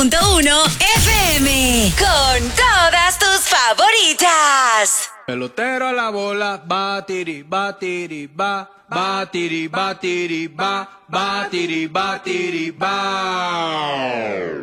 100.1 FM. Con todas tus favoritas. Pelotero a la bola, batiri, batiri, ba, batiri, batiri, ba, batiri, batiri, ba.